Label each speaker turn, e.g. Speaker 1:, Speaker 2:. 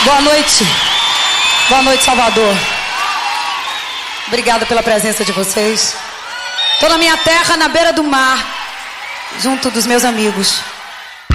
Speaker 1: Boa noite. Boa noite, Salvador. Obrigada pela presença de vocês. Tô na minha terra, na beira do mar, junto dos meus amigos.